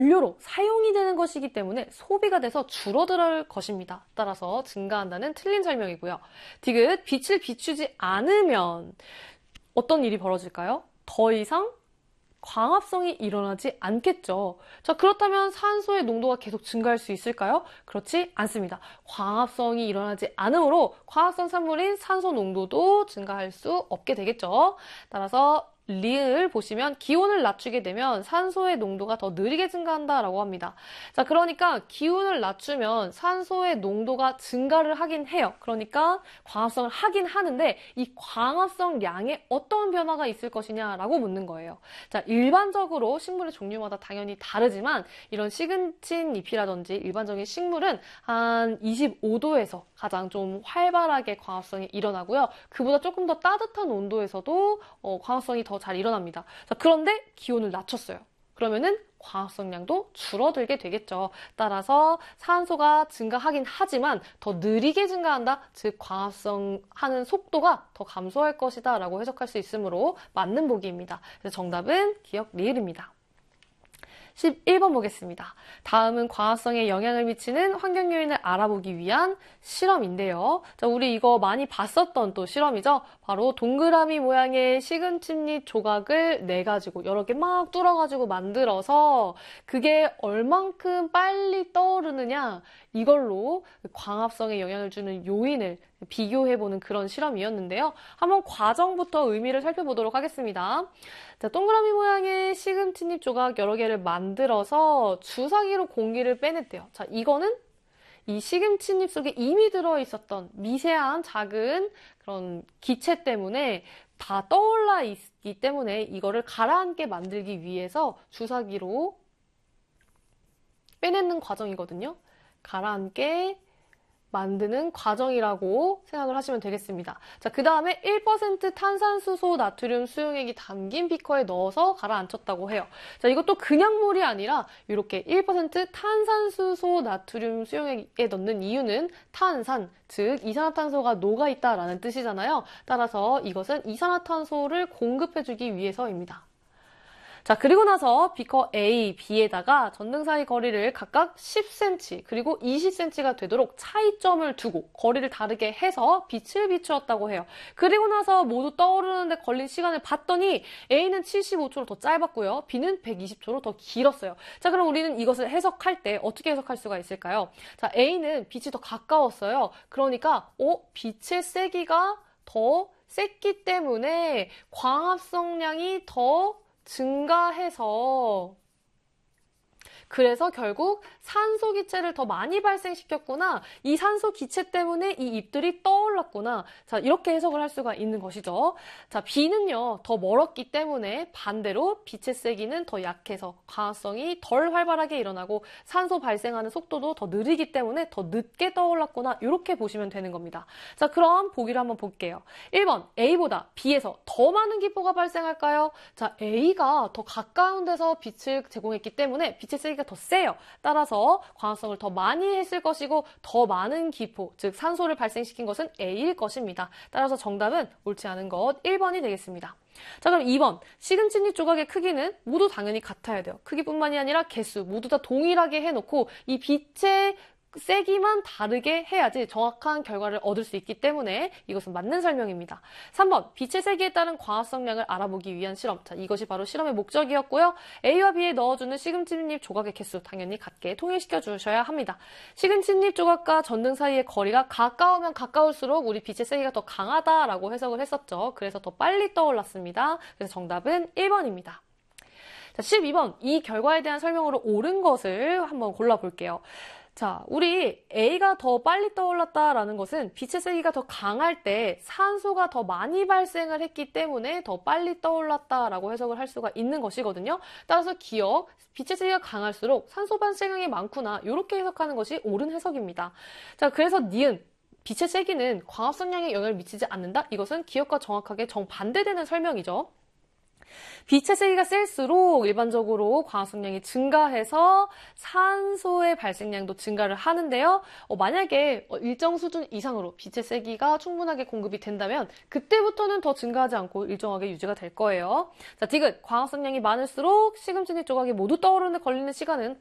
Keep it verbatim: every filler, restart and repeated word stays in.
연료로 사용이 되는 것이기 때문에 소비가 돼서 줄어들 것입니다. 따라서 증가한다는 틀린 설명이고요. 디귿, 빛을 비추지 않으면 어떤 일이 벌어질까요? 더 이상 광합성이 일어나지 않겠죠. 자, 그렇다면 산소의 농도가 계속 증가할 수 있을까요? 그렇지 않습니다. 광합성이 일어나지 않으므로 광합성 산물인 산소 농도도 증가할 수 없게 되겠죠. 따라서 리을 보시면 기온을 낮추게 되면 산소의 농도가 더 느리게 증가한다라고 합니다. 자, 그러니까 기온을 낮추면 산소의 농도가 증가를 하긴 해요. 그러니까 광합성을 하긴 하는데 이 광합성량에 어떤 변화가 있을 것이냐라고 묻는 거예요. 자, 일반적으로 식물의 종류마다 당연히 다르지만 이런 시금친 잎이라든지 일반적인 식물은 한 이십오 도에서 가장 좀 활발하게 광합성이 일어나고요. 그보다 조금 더 따뜻한 온도에서도 어, 광합성이 더 잘 일어납니다. 자, 그런데 기온을 낮췄어요. 그러면은 광합성량도 줄어들게 되겠죠. 따라서 산소가 증가하긴 하지만 더 느리게 증가한다. 즉 광합성하는 속도가 더 감소할 것이다 라고 해석할 수 있으므로 맞는 보기입니다. 그래서 정답은 기억 리을입니다. 십일 번 보겠습니다. 다음은 광합성에 영향을 미치는 환경 요인을 알아보기 위한 실험인데요. 자, 우리 이거 많이 봤었던 또 실험이죠. 바로 동그라미 모양의 시금칩잎 조각을 내가지고 여러 개 막 뚫어가지고 만들어서 그게 얼만큼 빨리 떠오르느냐 이걸로 광합성에 영향을 주는 요인을 비교해보는 그런 실험이었는데요. 한번 과정부터 의미를 살펴보도록 하겠습니다. 자, 동그라미 모양의 시금치잎 조각 여러 개를 만들어서 주사기로 공기를 빼냈대요. 자, 이거는 이 시금치잎 속에 이미 들어있었던 미세한 작은 그런 기체 때문에 다 떠올라 있기 때문에 이거를 가라앉게 만들기 위해서 주사기로 빼내는 과정이거든요. 가라앉게 만드는 과정이라고 생각을 하시면 되겠습니다. 자, 그 다음에 일 퍼센트 탄산수소 나트륨 수용액이 담긴 비커에 넣어서 가라앉혔다고 해요. 자, 이것도 그냥 물이 아니라 이렇게 일 퍼센트 탄산수소 나트륨 수용액에 넣는 이유는 탄산, 즉 이산화탄소가 녹아있다라는 뜻이잖아요. 따라서 이것은 이산화탄소를 공급해주기 위해서입니다. 자, 그리고 나서 비커 A, B에다가 전등 사이 거리를 각각 십 센티미터 그리고 이십 센티미터가 되도록 차이점을 두고 거리를 다르게 해서 빛을 비추었다고 해요. 그리고 나서 모두 떠오르는데 걸린 시간을 봤더니 A는 칠십오 초로 더 짧았고요. B는 백이십 초로 더 길었어요. 자, 그럼 우리는 이것을 해석할 때 어떻게 해석할 수가 있을까요? 자, A는 빛이 더 가까웠어요. 그러니까 어? 빛의 세기가 더 셌기 때문에 광합성량이 더 증가해서 그래서 결국 산소 기체를 더 많이 발생시켰구나. 이 산소 기체 때문에 이 잎들이 떠올랐구나. 자, 이렇게 해석을 할 수가 있는 것이죠. 자, B는요, 더 멀었기 때문에 반대로 빛의 세기는 더 약해서 광합성이 덜 활발하게 일어나고 산소 발생하는 속도도 더 느리기 때문에 더 늦게 떠올랐구나. 이렇게 보시면 되는 겁니다. 자, 그럼 보기를 한번 볼게요. 일 번, A보다 B에서 더 많은 기포가 발생할까요? 자, A가 더 가까운 데서 빛을 제공했기 때문에 빛의 세기가 더 세요. 따라서 광합성을 더 많이 했을 것이고 더 많은 기포, 즉 산소를 발생시킨 것은 A일 것입니다. 따라서 정답은 옳지 않은 것 일 번이 되겠습니다. 자, 그럼 이 번. 시금치잎 조각의 크기는 모두 당연히 같아야 돼요. 크기뿐만이 아니라 개수 모두 다 동일하게 해놓고 이 빛의 세기만 다르게 해야지 정확한 결과를 얻을 수 있기 때문에 이것은 맞는 설명입니다. 삼 번. 빛의 세기에 따른 광합성량을 알아보기 위한 실험. 자, 이것이 바로 실험의 목적이었고요. A와 B에 넣어주는 시금치잎 조각의 개수 당연히 같게 통일시켜 주셔야 합니다. 시금치잎 조각과 전등 사이의 거리가 가까우면 가까울수록 우리 빛의 세기가 더 강하다라고 해석을 했었죠. 그래서 더 빨리 떠올랐습니다. 그래서 정답은 일 번입니다. 자, 십이 번. 이 결과에 대한 설명으로 옳은 것을 한번 골라볼게요. 자, 우리 A가 더 빨리 떠올랐다라는 것은 빛의 세기가 더 강할 때 산소가 더 많이 발생을 했기 때문에 더 빨리 떠올랐다라고 해석을 할 수가 있는 것이거든요. 따라서 기억, 빛의 세기가 강할수록 산소 발생량이 많구나. 이렇게 해석하는 것이 옳은 해석입니다. 자, 그래서 니은. 빛의 세기는 광합성량에 영향을 미치지 않는다? 이것은 기억과 정확하게 정반대되는 설명이죠. 빛의 세기가 셀수록 일반적으로 광합성량이 증가해서 산소의 발생량도 증가를 하는데요. 어, 만약에 일정 수준 이상으로 빛의 세기가 충분하게 공급이 된다면 그때부터는 더 증가하지 않고 일정하게 유지가 될 거예요. 자, 디귿. 광합성량이 많을수록 시금치니 조각이 모두 떠오르는 걸리는 시간은